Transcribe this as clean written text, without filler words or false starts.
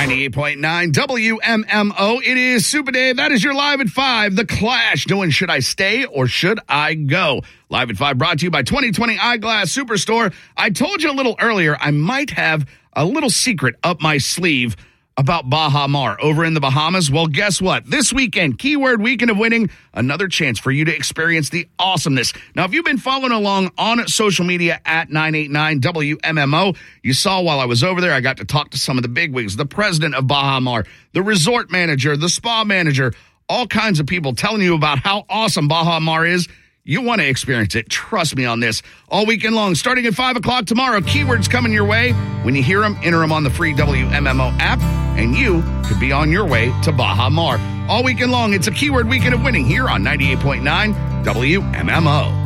98.9 WMMO. It is Super Dave. That is your Live at 5. The Clash doing Should I Stay or Should I Go? Live at 5 brought to you by 2020 Eyeglass Superstore. I told you a little earlier I might have a little secret up my sleeve about Baha Mar over in the Bahamas. Well, guess what? This weekend, Keyword Weekend of Winning, another chance for you to experience the awesomeness. Now, if you've been following along on social media at 989 WMMO, you saw while I was over there, I got to talk to some of the bigwigs, the president of Baha Mar, the resort manager, the spa manager, all kinds of people telling you about how awesome Baha Mar is. You want to experience it. Trust me on this. All weekend long, starting at 5 o'clock tomorrow, keywords coming your way. When you hear them, enter them on the free WMMO app, and you could be on your way to Baha Mar. All weekend long, it's a Keyword Weekend of Winning here on 98.9 WMMO.